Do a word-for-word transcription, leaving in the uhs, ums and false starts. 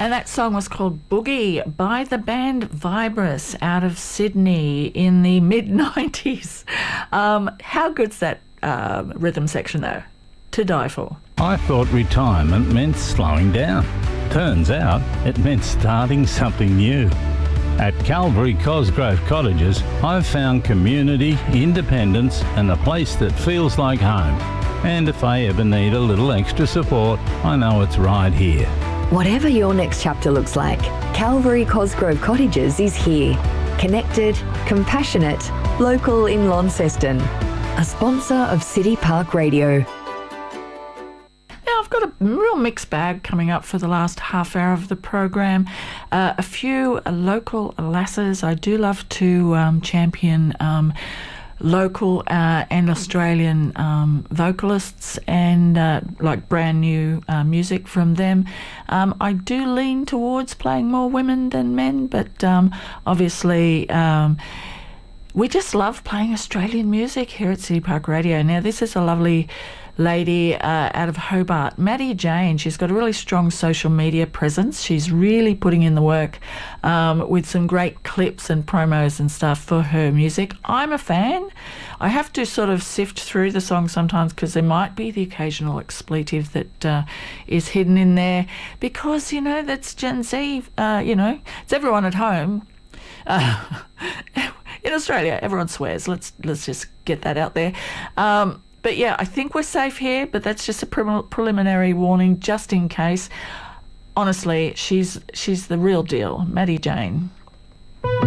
And that song was called Boogie by the band Vibrus out of Sydney in the mid nineties. Um, how good's that um, rhythm section, though? To die for. I thought retirement meant slowing down. Turns out it meant starting something new. At Calvary Cosgrove Cottages, I've found community, independence, and a place that feels like home. And if I ever need a little extra support, I know it's right here. Whatever your next chapter looks like, Calvary Cosgrove Cottages is here. Connected, compassionate, local in Launceston. A sponsor of City Park Radio. Now, I've got a real mixed bag coming up for the last half hour of the program. Uh, a few uh, local lasses. I do love to um, champion um, local uh, and Australian um, vocalists and uh, like brand new uh, music from them. Um, I do lean towards playing more women than men, but um, obviously um, we just love playing Australian music here at City Park Radio. Now, this is a lovely lady uh, out of Hobart, Maddie Jane. She's got a really strong social media presence. She's really putting in the work um, with some great clips and promos and stuff for her music. I'm a fan. I have to sort of sift through the song sometimes because there might be the occasional expletive that uh, is hidden in there because, you know, that's Gen Z. Uh, you know, it's everyone at home. Uh, in Australia, everyone swears. Let's let's just get that out there. Um, But yeah, I think we're safe here, but that's just a pre- preliminary warning just in case. Honestly, she's she's the real deal, Maddie Jane.